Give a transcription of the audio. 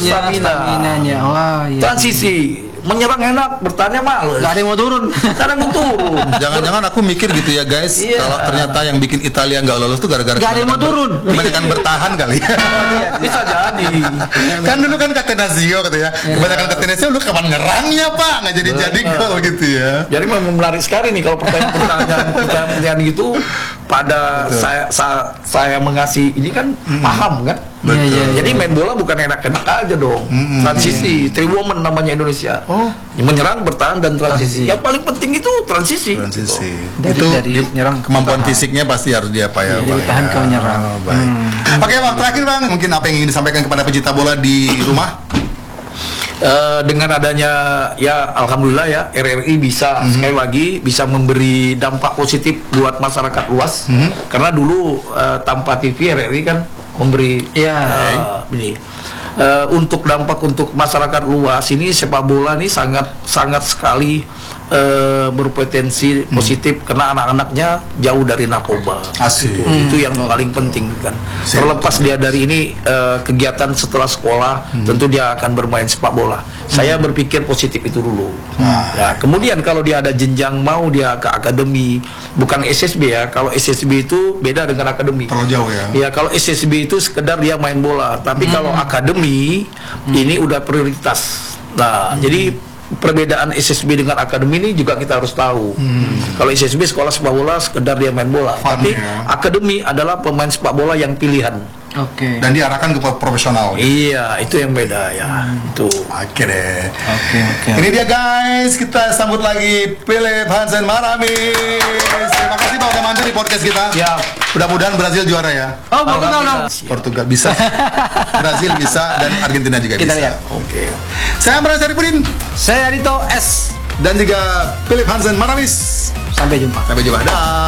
Staminanya. Wah, iya. Transisi, menyerang enak, bertahannya males. Gak ada yang mau turun. Sekarang mau turun. Jangan-jangan aku mikir gitu ya guys, Iya. kalau ternyata yang bikin Italia nggak lolos tuh gara-gara Gak ada yang mau turun. kebanyakan bertahan kali ya. Bisa jadi. Kan dulu kan Catenaccio gitu ya, kebanyakan Catenaccio lu kapan ngerangnya pak, nggak jadi gol gitu ya. Jadi memang menarik sekali nih kalau pertanyaan gitu pada saya mengasih ini kan paham kan. Iya. Jadi main bola bukan enak-enak aja dong. Transisi, three woman namanya Indonesia. Menyerang, bertahan dan transisi. Yang paling penting itu transisi. Dari nyerang Kemampuan fisiknya pasti harus dia apa ya. dari tahan ke menyerang. Baik. Oke bang, terakhir bang, mungkin apa yang ingin disampaikan kepada pecinta bola di rumah? Dengan adanya ya alhamdulillah ya RRI bisa sekali lagi bisa memberi dampak positif buat masyarakat luas karena dulu tanpa TV RRI kan memberi ini untuk dampak untuk masyarakat luas ini sepak bola ini sangat sekali berpotensi positif karena anak-anaknya jauh dari narkoba. Asik. Itu yang paling penting kan. Terlepas dia dari ini kegiatan setelah sekolah, tentu dia akan bermain sepak bola. Saya berpikir positif itu dulu. Ya, kemudian kalau dia ada jenjang mau dia ke akademi, bukan SSB ya. Kalau SSB itu beda dengan akademi. Terlalu jauh ya. Ya kalau SSB itu sekedar dia main bola, tapi kalau akademi ini udah prioritas. Nah, jadi perbedaan SSB dengan akademi ini juga kita harus tahu. Kalau SSB sekolah sepak bola sekedar dia main bola, tapi akademi adalah pemain sepak bola yang pilihan. Oke. Dan diarahkan ke profesional. Iya, itu yang beda ya. Itu. Oke deh. Oke. Ini dia guys, kita sambut lagi Philip Hansen Maramis. Terima kasih Pak udah mampir di podcast kita. Ya. Mudah-mudahan Brazil juara ya. Oh, Portugal dong. Portugal bisa, Brazil bisa, dan Argentina juga Kita bisa. lihat. Oke. Saya Amran Syarifudin Saya Adito S. dan juga Philip Hansen Maramis. Sampai jumpa. Sampai jumpa. Dah.